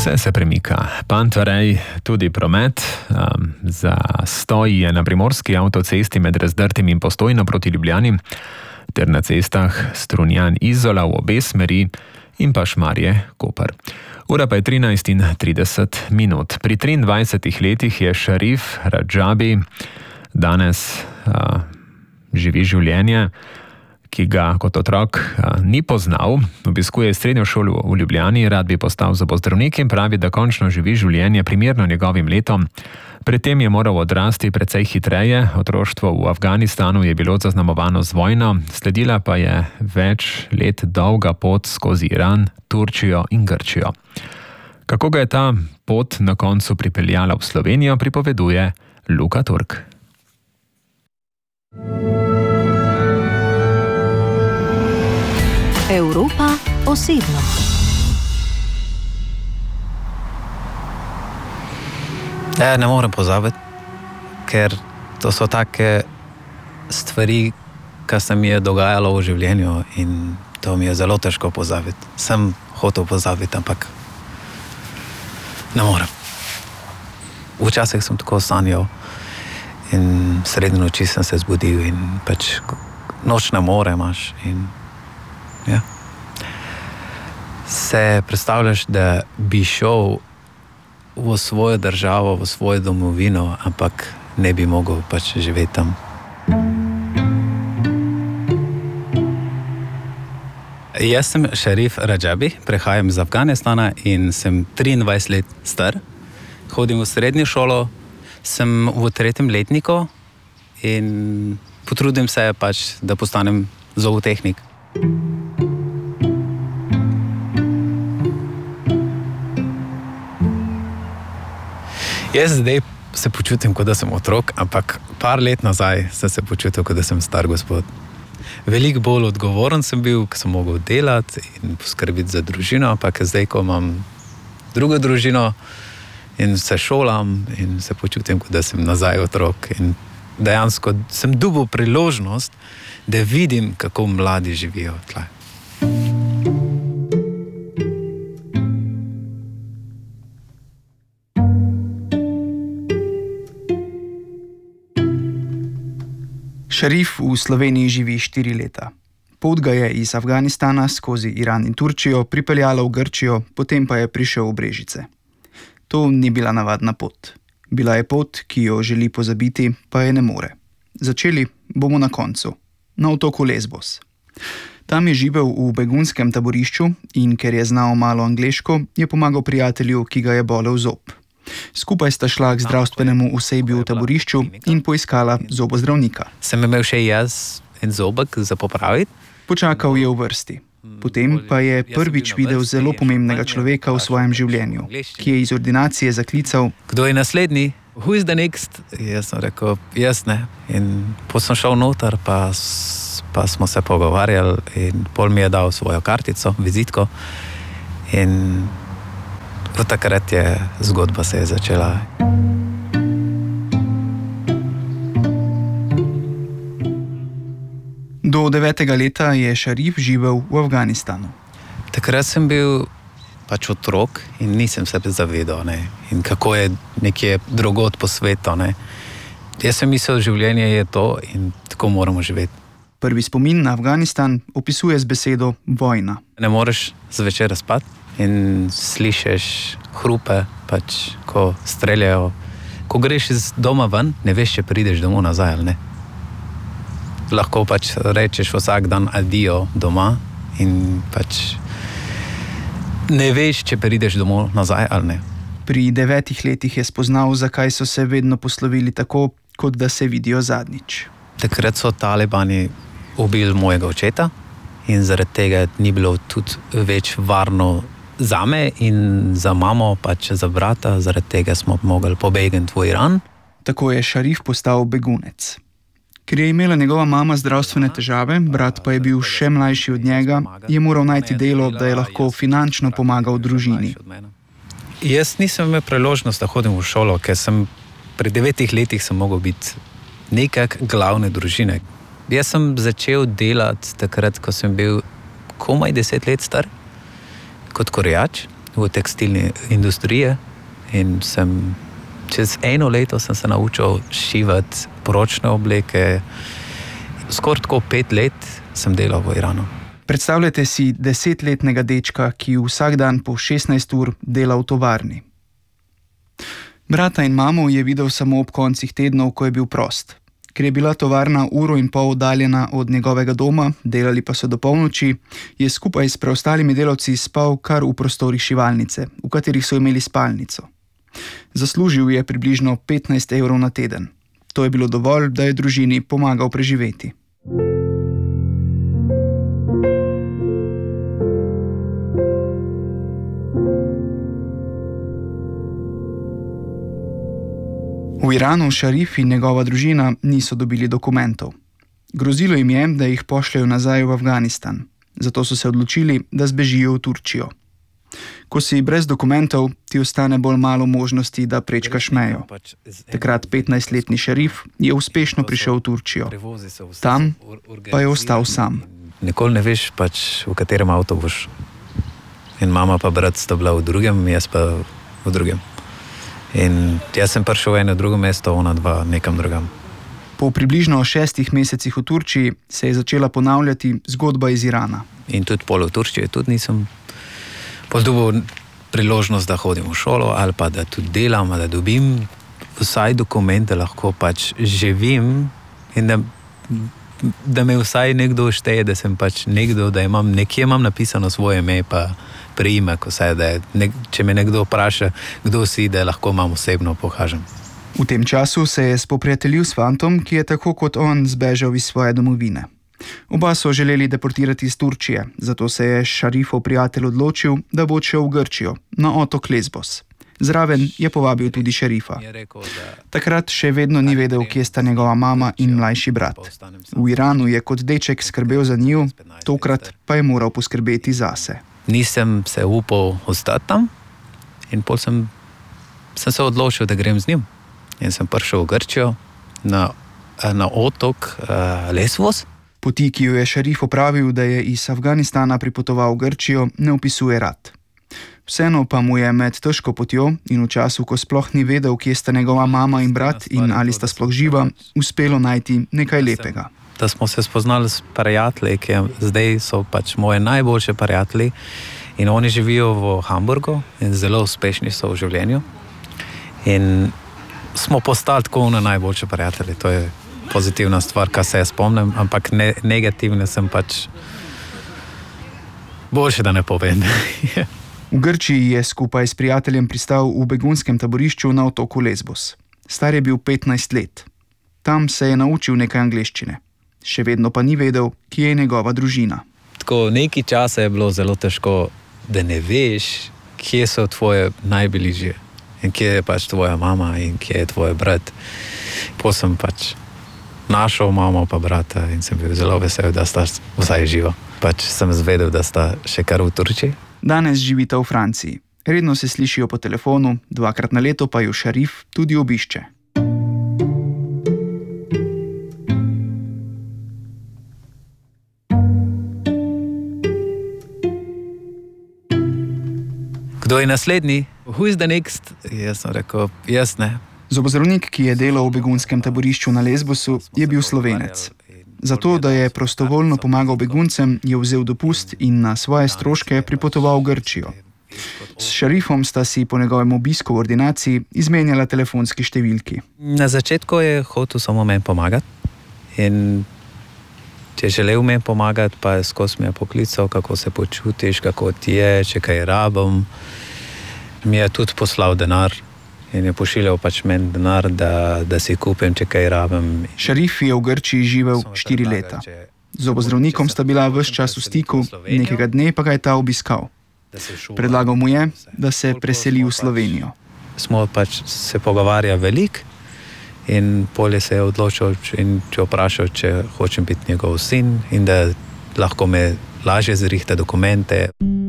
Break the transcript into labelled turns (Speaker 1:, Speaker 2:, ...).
Speaker 1: Vse se premika. Pantvarej, tudi promet. Zastoj je na primorski avtocesti med Razdrtim in Postojno proti Ljubljani, ter na cestah Strunjan-Izola v obe smeri in pa Šmarje-Koper. Ura pa je 13:30. Pri 23 letih je Šarif Radžabi danes živi življenje, ki ga kot otrok ni poznal. Obiskuje srednjo šolo v Ljubljani, rad bi postal zobozdravnik in pravi, da končno živi življenje primerno njegovim letom. Predtem je moral odrasti precej hitreje. Otroštvo v Afganistanu je bilo zaznamovano z vojno, sledila pa je več let dolga pot skozi Iran, Turčijo in Grčijo. Kako ga je ta pot na koncu pripeljala v Slovenijo, pripoveduje Luka Turk.
Speaker 2: Evropa osebno.
Speaker 3: Ne morem pozabiti, ker to so take stvari, ki se mi je dogajalo v življenju in to mi je zelo težko pozabiti. Sem hotel pozabiti, ampak ne morem. Včasih sem tako sanjal in sredi noči sem se zbudil in pač nočne more imaš in ja. Se predstavljaš, da bi šel v svojo državo, v svojo domovino, ampak ne bi mogel pač živeti tam. Jaz sem Šarif Radžabi, prihajam iz Afganistana in sem 23 let star. Hodim v srednjo šolo, sem v 3. letniku in potrudim se pač, da postanem zootehnik. Jaz zdaj se počutim, kot da sem otrok, ampak par let nazaj sem se počutil, kot da sem star gospod. Veliko bolj odgovoren sem bil, ko sem mogel delati in poskrbiti za družino, ampak zdaj, ko imam drugo družino in se šolam in se počutim, kot da sem nazaj otrok. In dejansko sem dobil priložnost, da vidim, kako mladi živijo tle.
Speaker 4: Šarif v Sloveniji živi 4 leta. Pot ga je iz Afganistana skozi Iran in Turčijo pripeljala v Grčijo, potem pa je prišel v Brežice. To ni bila navadna pot. Bila je pot, ki jo želi pozabiti, pa je ne more. Začeli bomo na koncu, na otoku Lesbos. Tam je živel v begunskem taborišču in ker je znal malo angleško, je pomagal prijatelju, ki ga je bolel zob. Skupaj sta šla k zdravstvenemu osebju v taborišču in poiskala zobozdravnika.
Speaker 3: Sem imel še jaz en zobek za popraviti.
Speaker 4: Počakal je v vrsti. Potem pa je prvič videl zelo pomembnega človeka v svojem življenju, ki je iz ordinacije zaklical:
Speaker 3: Kdo je naslednji? Who is the next? Jaz sem rekel, jaz ne. In potem sem šel noter, pa smo se pogovarjali in pol mi je dal svojo kartico, vizitko in v takrat je zgodba se je začela.
Speaker 4: Do 9. leta je Šarif živel v Afganistanu.
Speaker 3: Takrat sem bil pač otrok in nisem se zavedal, in kako je nekje drugod po svetu. Jaz sem mislil, življenje je to in tako moramo živeti.
Speaker 4: Prvi spomin na Afganistan opisuje z besedo vojna.
Speaker 3: Ne moreš zvečer spati in slišiš hrupe, pač, ko streljajo. Ko greš iz doma ven, ne veš, če prideš domov nazaj ali ne. Lahko pač rečeš vsak dan adijo doma in pač ne veš, če prideš domov nazaj ali ne.
Speaker 4: Pri 9 letih je spoznal, zakaj so se vedno poslovili tako, kot da se vidijo zadnjič.
Speaker 3: Takrat so talibani ubili mojega očeta in zaradi tega ni bilo tudi več varno zame in za mamo, pač za brata, zaradi tega smo mogli pobegati v Iran.
Speaker 4: Tako je Šarif postal begunec. Ker je imela njegova mama zdravstvene težave, brat pa je bil še mlajši od njega, je moral najti delo, da je lahko finančno pomagal družini.
Speaker 3: Jaz nisem imel priložnost, da hodim v šolo, ker sem pri 9 letih sem mogel biti nekak glavne družine. Jaz sem začel delati takrat, ko sem bil komaj 10 let star, kot korjač v tekstilni industriji in čez 1 leto sem se naučil šivati poročne obleke. Skoraj tako 5 let sem delal v Iranu.
Speaker 4: Predstavljajte si 10-letnega dečka, ki vsak dan po 16 ur dela v tovarni. Brata in mamo je videl samo ob koncih tednov, ko je bil prost. Ker je bila tovarna 1,5 ure oddaljena od njegovega doma, delali pa so do polnoči, je skupaj s preostalimi delavci spal kar v prostorih šivalnice, v katerih so imeli spalnico. Zaslužil je približno 15 evrov na teden. To je bilo dovolj, da je družini pomagal preživeti. V Iranu Šarif in njegova družina niso dobili dokumentov. Grozilo jim je, da jih pošljajo nazaj v Afganistan. Zato so se odločili, da zbežijo v Turčijo. Ko si brez dokumentov, ti ostane bolj malo možnosti, da prečkaš mejo. Takrat 15-letni Šarif je uspešno prišel v Turčijo. Tam pa je ostal sam.
Speaker 3: Nikoli ne veš, v katerem avtu boš. In mama pa brat sta bila v drugem, jaz pa v drugem. In jaz sem prišel v eno drugo mesto, ona dva nekam drugam.
Speaker 4: Po približno 6 mesecih v Turčiji se je začela ponavljati zgodba iz Irana.
Speaker 3: In tudi pol v Turčiji tudi nisem dobil priložnost, da hodim v šolo ali pa da tudi delam, da dobim vsaj dokumente, lahko živim in da me vsaj nekdo šteje, da sem nekdo, da nekje imam napisano svoje ime pa priimek, vsaj, če me nekdo vpraša, kdo si, da lahko imam osebno pokažem.
Speaker 4: V tem času se je spoprijateljil s fantom, ki je tako kot on zbežal iz svoje domovine. Oba so želeli deportirati iz Turčije, zato se je Šarifov prijatelj odločil, da bo odšel v Grčijo, na otok Lesbos. Zraven je povabil tudi Šarifa. Takrat še vedno ni vedel, kje sta njegova mama in mlajši brat. V Iranu je kot deček skrbel za njiju, tokrat pa je moral poskrbeti zase.
Speaker 3: Nisem se upal ostati tam in pol sem se odločil, da grem z njim. In sem prišel v Grčijo na otok Lesbos.
Speaker 4: Poti, ki jo je Šarif opravil, da je iz Afganistana pripotoval v Grčijo, ne opisuje rad. Vseeno pa mu je med težko potjo in v času, ko sploh ni vedel, kje sta njegova mama in brat in ali sta sploh živa, uspelo najti nekaj lepega.
Speaker 3: Da smo se spoznali s prijatelji, ki zdaj so moje najboljše prijatelji in oni živijo v Hamburgu in zelo uspešni so v življenju. In smo postali tako najboljše prijatelji. To je pozitivna stvar, kar se spomnim, ampak negativne sem boljše, da ne povem.
Speaker 4: V Grčiji je skupaj s prijateljem pristal v begunskem taborišču na otoku Lesbos. Star je bil 15 let. Tam se je naučil nekaj angleščine. Še vedno pa ni vedel, kje je njegova družina.
Speaker 3: Tako nekaj časa je bilo zelo težko, da ne veš, kje so tvoje najbližje in kje je tvoja mama in kje je tvoj brat. Potem sem našel mamo pa brata in sem bil zelo vesel, da sta vsaj živa. Sem zvedel, da sta še kar v Turčiji.
Speaker 4: Danes živita v Franciji. Redno se slišijo po telefonu, 2-krat na leto pa jo Šarif tudi obišče.
Speaker 3: Kdo je naslednji? Who is the next? Jaz sem rekel, jaz ne.
Speaker 4: Zobozdravnik, ki je delal v begunskem taborišču na Lesbosu, je bil Slovenec. Zato, da je prostovoljno pomagal beguncem, je vzel dopust in na svoje stroške pripotoval v Grčijo. S Šarifom sta si po njegovem obisku v ordinaciji izmenjala telefonski številki.
Speaker 3: Na začetku je hotel samo meni pomagati in če je želel meni pomagati, pa je skozi me poklical, kako se počutiš, kako ti je, če kaj rabim. Mi je tudi poslal denar in je pošiljal meni denar, da si kupim, če kaj rabim.
Speaker 4: Šarif je v Grčiji živel 4 leta. Z zobozdravnikom sta bila ves čas v stiku, nekega dne pa ga je ta obiskal. Predlagal mu je, da se preseli v Slovenijo.
Speaker 3: Smo se pogovarjali veliko in polje se je odločil in vprašal, če hočem biti njegov sin in da lahko me lažje zrihta dokumente.